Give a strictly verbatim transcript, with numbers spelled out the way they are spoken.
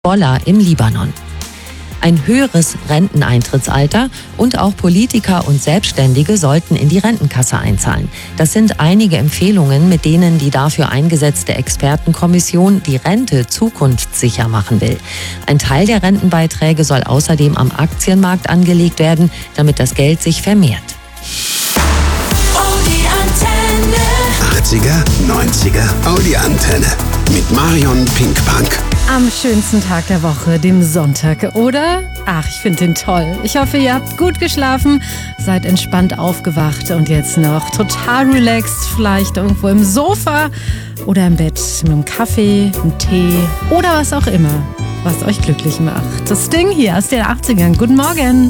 Hezbollah im Libanon. Ein höheres Renteneintrittsalter und auch Politiker und Selbstständige sollten in die Rentenkasse einzahlen. Das sind einige Empfehlungen, mit denen die dafür eingesetzte Expertenkommission die Rente zukunftssicher machen will. Ein Teil der Rentenbeiträge soll außerdem am Aktienmarkt angelegt werden, damit das Geld sich vermehrt. achtziger, neunziger Audi-Antenne mit Marion Pinkpunk. Am schönsten Tag der Woche, dem Sonntag, oder? Ach, ich finde den toll. Ich hoffe, ihr habt gut geschlafen, seid entspannt aufgewacht und jetzt noch total relaxed, vielleicht irgendwo im Sofa oder im Bett mit einem Kaffee, einem Tee oder was auch immer, was euch glücklich macht. Das Ding hier aus den achtzigern. Guten Morgen.